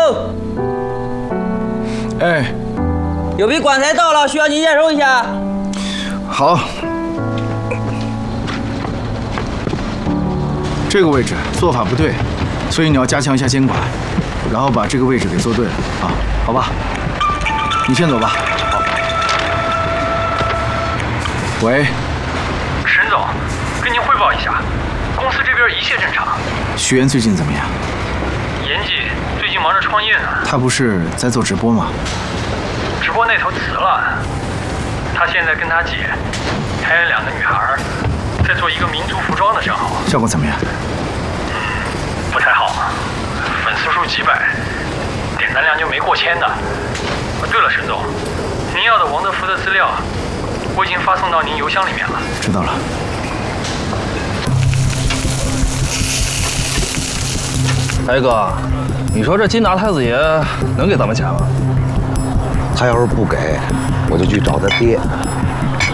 走。 哎， 有批棺材到了，需要你验收一下。 好。这个位置做法不对，所以你要加强一下监管，然后把这个位置给做对了啊，好吧？你先走吧。好。喂， 沈总，跟您汇报一下，公司这边一切正常。 徐岩最近怎么样？ 严记最近忙着创业呢。 他不是在做直播吗？ 直播那头辞了，他现在跟他姐还有2个女孩，在做一个民族服装的账号。 效果怎么样？ 不太好，粉丝数几百，点赞量就没过1000的。对了，沈总，您要的王德福的资料，我已经发送到您邮箱里面了。 知道了。 大哥，你说这金大太子爷能给咱们钱吗？ 他要是不给，我就去找他爹。